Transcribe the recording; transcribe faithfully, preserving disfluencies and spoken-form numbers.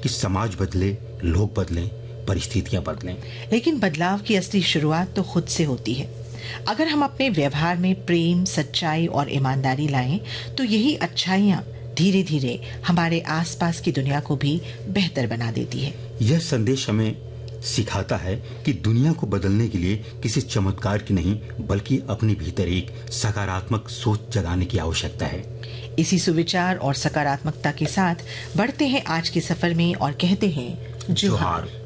कि समाज बदले, लोग बदलें, परिस्थितियां बदलें। लेकिन बदलाव की असली शुरुआत तो खुद से होती है। अगर हम अपने व्यवहार में प्रेम, सच्चाई और ईमानदारी लाएं, तो यही अच्छाइयाँ धीरे धीरे हमारे आसपास की दुनिया को भी बेहतर बना देती है। यह संदेश हमें सिखाता है कि दुनिया को बदलने के लिए किसी चमत्कार की नहीं, बल्कि अपने भीतर एक सकारात्मक सोच जगाने की आवश्यकता है। इसी सुविचार और सकारात्मकता के साथ बढ़ते हैं आज के सफर में और कहते हैं जोहार।